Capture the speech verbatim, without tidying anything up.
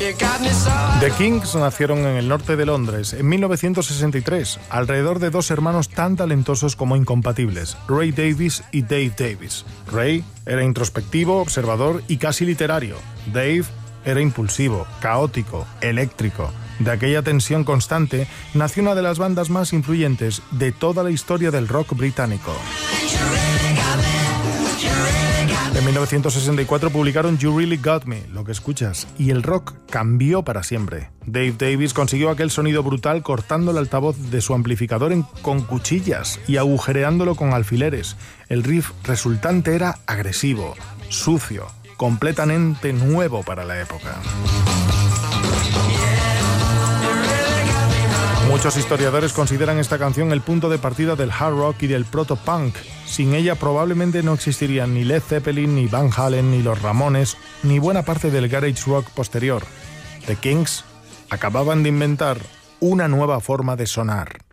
The Kinks nacieron en el norte de Londres en mil novecientos sesenta y tres, alrededor de dos hermanos tan talentosos como incompatibles, Ray Davies y Dave Davies. Ray era introspectivo, observador y casi literario. Dave era impulsivo, caótico, eléctrico. De aquella tensión constante nació una de las bandas más influyentes de toda la historia del rock británico. En mil novecientos sesenta y cuatro publicaron You Really Got Me, lo que escuchas, y el rock cambió para siempre. Dave Davies consiguió aquel sonido brutal cortando el altavoz de su amplificador en, con cuchillas y agujereándolo con alfileres. El riff resultante era agresivo, sucio, completamente nuevo para la época. Muchos historiadores consideran esta canción el punto de partida del hard rock y del proto-punk. Sin ella probablemente no existirían ni Led Zeppelin, ni Van Halen, ni los Ramones, ni buena parte del garage rock posterior. The Kinks acababan de inventar una nueva forma de sonar.